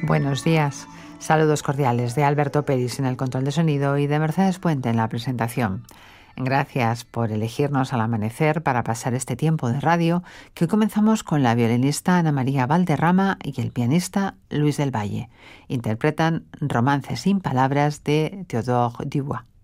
Buenos días. Saludos cordiales de Alberto Peris en el control de sonido y de Mercedes Puente en la presentación. Gracias por elegirnos al amanecer para pasar este tiempo de radio, que hoy comenzamos con la violinista Ana María Valderrama y el pianista Luis del Valle. Interpretan Romance sin palabras de Théodore Dubois.